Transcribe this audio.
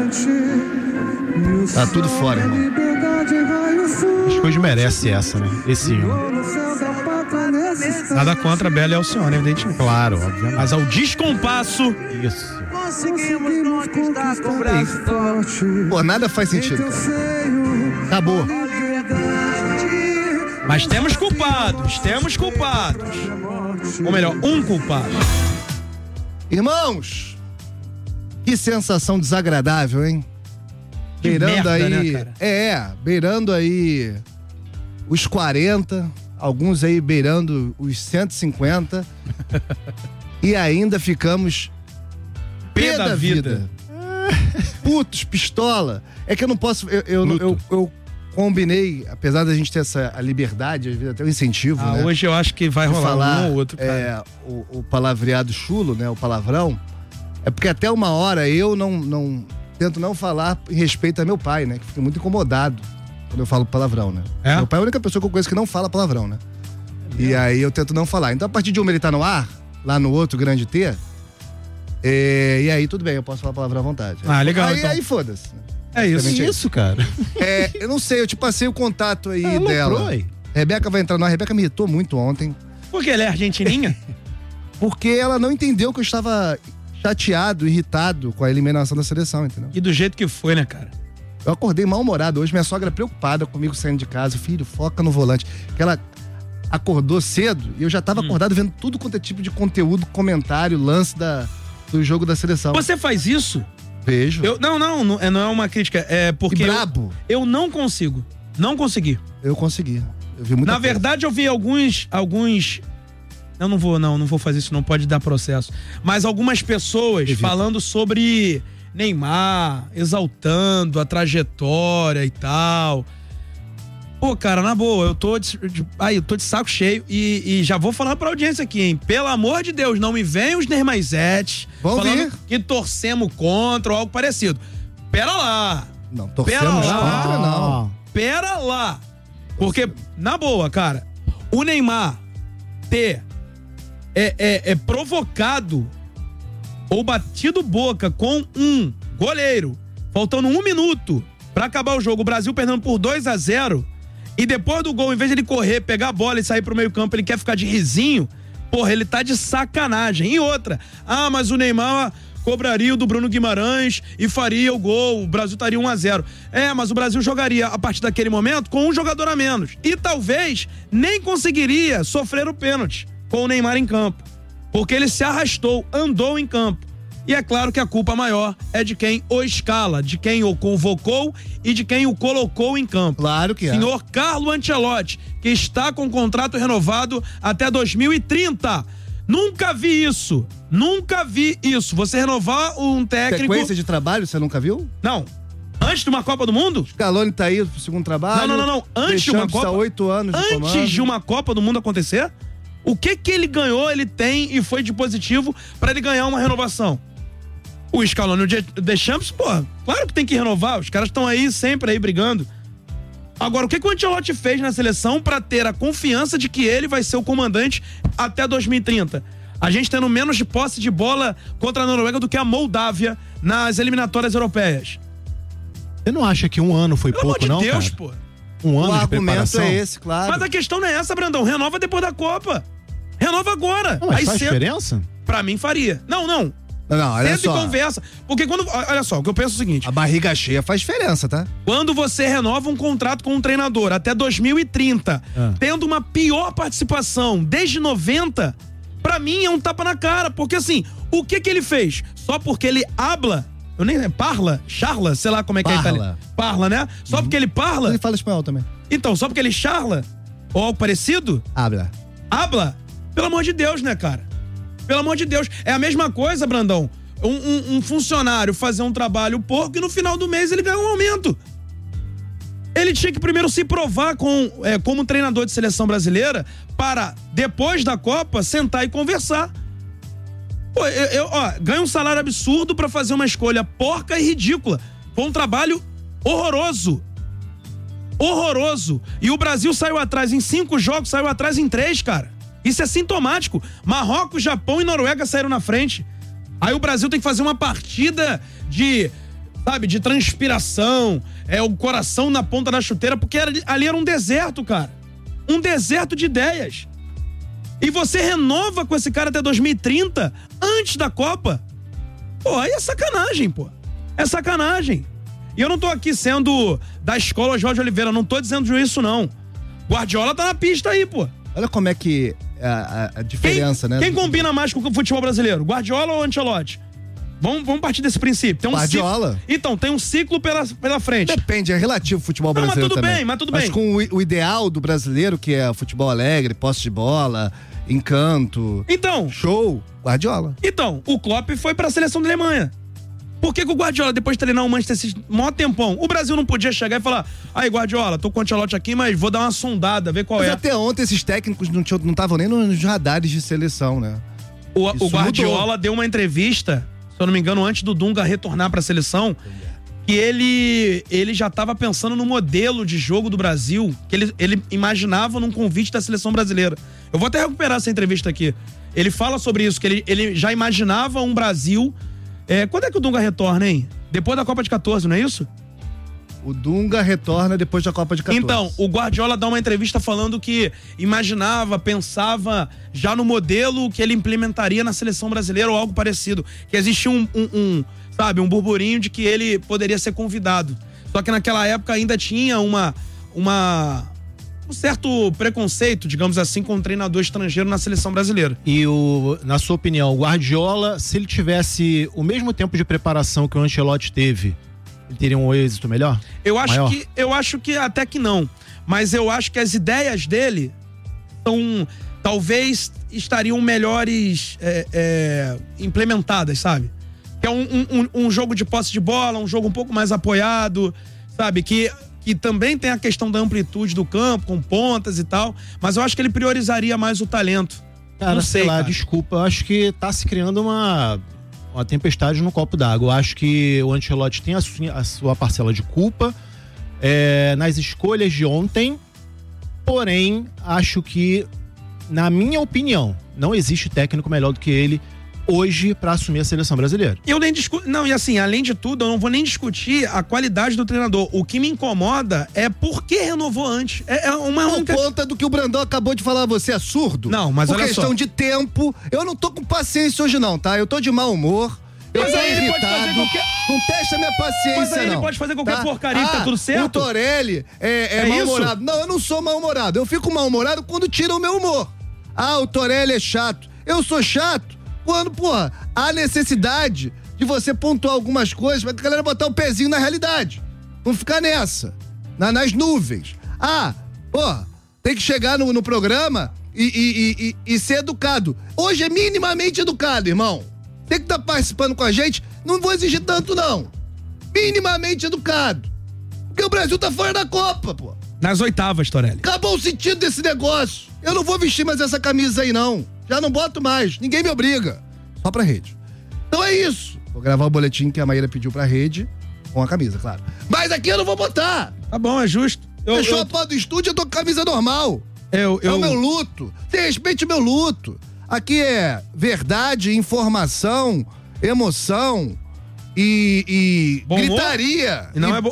Tá tudo fora, irmão. Acho que hoje merece essa, né? Esse hino. Nada contra a Bela e Alcione, evidentemente. Claro, obviamente. Mas ao descompasso. Isso. Conseguimos conquistar com o braço forte. Pô, nada faz sentido, cara. Acabou. Mas temos culpados. Ou melhor, um culpado. Irmãos, que sensação desagradável, hein? Que Beirando merda, aí, né, cara? Beirando aí os 40, alguns aí beirando os 150 e ainda ficamos pé da vida. Putos, pistola. É que eu não posso, eu combinei, apesar da gente ter a liberdade, às vezes até o incentivo, né? Hoje eu acho que vai rolar falar, um ou outro, cara. O palavreado chulo, né? O palavrão. É porque até uma hora eu não tento não falar em respeito a meu pai, né? Que fica muito incomodado quando eu falo palavrão, né? É? Meu pai é a única pessoa que eu conheço que não fala palavrão, né? E aí eu tento não falar. Então a partir de uma ele tá no ar, lá no outro grande T, e aí tudo bem, eu posso falar palavrão à vontade. Legal, então. Aí foda-se. É isso. Isso, cara. Eu não sei, eu te passei o contato aí dela. Rebeca vai entrar no ar. Rebeca me irritou muito ontem. Por que ela é argentininha? Porque ela não entendeu que eu estava chateado, irritado com a eliminação da seleção, entendeu? E do jeito que foi, né, cara? Eu acordei mal-humorado hoje, minha sogra preocupada comigo saindo de casa. Filho, foca no volante. Porque ela acordou cedo e eu já estava acordado vendo tudo quanto é tipo de conteúdo, comentário, lance do jogo da seleção. Você faz isso? Vejo. Não é uma crítica, é porque brabo. Eu não consigo. Não consegui. Eu consegui. Eu vi muita Na verdade, eu vi alguns. Eu não vou fazer isso, não pode dar processo. Mas algumas pessoas falando sobre Neymar, exaltando a trajetória e tal. Pô, cara, na boa, eu tô de saco cheio e já vou falar pra audiência aqui, hein? Pelo amor de Deus, não me venham os Neymaizetes falando que torcemos contra ou algo parecido. Pera lá. Não, torcemos contra, não. Pera lá. Porque, na boa, cara, o Neymar ter provocado ou batido boca com um goleiro, faltando 1 minuto pra acabar o jogo, o Brasil perdendo por 2-0, e depois do gol, em vez de ele correr, pegar a bola e sair pro meio campo, ele quer ficar de risinho, porra, ele tá de sacanagem. E outra, mas o Neymar cobraria o do Bruno Guimarães e faria o gol, o Brasil estaria 1-0. Mas o Brasil jogaria a partir daquele momento com um jogador a menos e talvez nem conseguiria sofrer o pênalti com o Neymar em campo, porque ele se arrastou, andou em campo. E é claro que a culpa maior é de quem o escala, de quem o convocou e de quem o colocou em campo. Claro que é. Senhor Carlo Ancelotti, que está com contrato renovado até 2030. Nunca vi isso. Você renovar um técnico... Sequência de trabalho, você nunca viu? Não. Antes de uma Copa do Mundo? Scaloni tá aí pro segundo trabalho. Não. Antes de uma Copa... Há 8 anos de comando. Antes de uma Copa do Mundo acontecer, o que ele ganhou, ele tem e foi de positivo para ele ganhar uma renovação? O Scaloni, o Deschamps, claro que tem que renovar. Os caras estão aí sempre aí brigando. Agora, o que o Ancelotti fez na seleção para ter a confiança de que ele vai ser o comandante até 2030? A gente tendo menos de posse de bola contra a Noruega do que a Moldávia nas eliminatórias europeias. Você não acha que 1 ano foi pouco, não, cara? Pelo amor de Deus, pô. 1 ano de preparação? É esse, claro. Mas a questão não é essa, Brandão. Renova depois da Copa. Renova agora. Não, mas faz diferença? Pra mim faria. Não, olha sempre só. Conversa. Porque quando... Olha só, o que eu penso é o seguinte. A barriga cheia faz diferença, tá? Quando você renova um contrato com um treinador até 2030, tendo uma pior participação desde 90, pra mim é um tapa na cara. Porque assim, o que ele fez? Só porque ele habla... Eu nem... Parla? Charla? Sei lá como é que é italiano. Parla, né? Só porque ele parla... Ele fala espanhol também. Então, só porque ele charla? Ou algo parecido? Habla? Pelo amor de Deus, né, cara? Pelo amor de Deus. É a mesma coisa, Brandão. Um funcionário fazer um trabalho porco e no final do mês ele ganha um aumento. Ele tinha que primeiro se provar como treinador de seleção brasileira para, depois da Copa, sentar e conversar. Pô, ganha um salário absurdo para fazer uma escolha porca e ridícula. Foi um trabalho horroroso. E o Brasil saiu atrás em 5 jogos, saiu atrás em 3, cara. Isso é sintomático. Marrocos, Japão e Noruega saíram na frente. Aí o Brasil tem que fazer uma partida de sabe, de transpiração, o coração na ponta da chuteira, porque ali era um deserto, cara. Um deserto de ideias. E você renova com esse cara até 2030, antes da Copa. Pô, aí é sacanagem, pô. É sacanagem. E eu não tô aqui sendo da escola Jorge Oliveira, não tô dizendo isso, não. Guardiola tá na pista aí, pô. Olha como é que a diferença, né? Quem combina mais com o futebol brasileiro? Guardiola ou Ancelotti? Vamos partir desse princípio. Tem um Guardiola. Ciclo, então, tem um ciclo pela frente. Depende, é relativo o futebol brasileiro também. Mas tudo bem. Mas com o ideal do brasileiro, que é futebol alegre, posse de bola, encanto, então, show, Guardiola. Então, o Klopp foi pra seleção da Alemanha. Por que o Guardiola, depois de treinar o Manchester City maior tempão, o Brasil não podia chegar e falar: aí, Guardiola, tô com o Ancelotti aqui, mas vou dar uma sondada, ver qual mas é. Até ontem esses técnicos não estavam nem nos radares de seleção, né? O Guardiola deu uma entrevista, se eu não me engano, antes do Dunga retornar pra seleção, que ele já tava pensando no modelo de jogo do Brasil, que ele imaginava num convite da seleção brasileira. Eu vou até recuperar essa entrevista aqui. Ele fala sobre isso, que ele já imaginava um Brasil... quando é que o Dunga retorna, hein? Depois da Copa de 14, não é isso? O Dunga retorna depois da Copa de 14. Então, o Guardiola dá uma entrevista falando que imaginava, pensava já no modelo que ele implementaria na seleção brasileira ou algo parecido. Que existia um burburinho de que ele poderia ser convidado. Só que naquela época ainda tinha um certo preconceito, digamos assim, com um treinador estrangeiro na seleção brasileira. E na sua opinião, o Guardiola, se ele tivesse o mesmo tempo de preparação que o Ancelotti teve, ele teria um êxito melhor? Eu acho que até que não. Mas eu acho que as ideias dele talvez estariam melhores implementadas, sabe? Que é um jogo de posse de bola, um jogo um pouco mais apoiado, sabe? Que também tem a questão da amplitude do campo, com pontas e tal, mas eu acho que ele priorizaria mais o talento. Cara, não sei, cara. Desculpa, eu acho que tá se criando uma tempestade no copo d'água. Eu acho que o Ancelotti tem a sua parcela de culpa nas escolhas de ontem, porém, acho que, na minha opinião, não existe técnico melhor do que ele hoje pra assumir a seleção brasileira. Eu nem discuto. Não, e assim, além de tudo, eu não vou nem discutir a qualidade do treinador. O que me incomoda é por que renovou antes. Por conta do que o Brandão acabou de falar, você é surdo? Não, mas olha só. Por questão de tempo, eu não tô com paciência hoje não, tá? Eu tô de mau humor. Eu Mas tô aí ele irritado. pode fazer qualquer... Não testa minha paciência, Mas aí não. ele pode fazer qualquer porcaria que tá tudo certo. O Torelli é mal-humorado. Não, eu não sou mal-humorado. Eu fico mal-humorado quando tira o meu humor. O Torelli é chato. Eu sou chato quando, porra, há necessidade de você pontuar algumas coisas pra galera botar o pezinho na realidade. Não ficar nessa. Nas nuvens. Porra, tem que chegar no programa e ser educado. Hoje é minimamente educado, irmão. Você que tá participando com a gente, não vou exigir tanto, não. Minimamente educado. Porque o Brasil tá fora da Copa, pô. Nas oitavas, Torelli. Acabou o sentido desse negócio. Eu não vou vestir mais essa camisa aí, não. Já não boto mais. Ninguém me obriga. Só pra rede. Então é isso. Vou gravar o boletim que a Maíra pediu pra rede, com a camisa, claro. Mas aqui eu não vou botar. Tá bom, é justo. Fechou a porta do estúdio, eu tô com camisa normal. É o meu luto. Você respeite o meu luto. Aqui é verdade, informação, emoção e gritaria. Não é